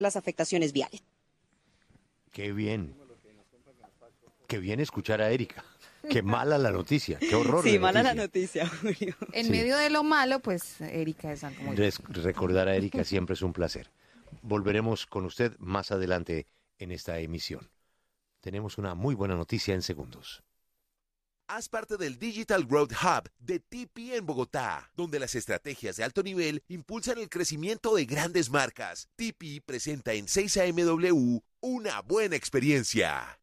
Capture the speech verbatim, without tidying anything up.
las afectaciones viales. Qué bien. Qué bien escuchar a Erika. Qué mala la noticia, qué horror. Sí, de mala noticia. la noticia, Julio. En Sí. medio de lo malo, pues Erika es algo muy bueno. Res- recordar a Erika siempre es un placer. Volveremos con usted más adelante en esta emisión. Tenemos una muy buena noticia en segundos. Haz parte del Digital Growth Hub de T P en Bogotá, donde las estrategias de alto nivel impulsan el crecimiento de grandes marcas. T P presenta en seis A M W una buena experiencia.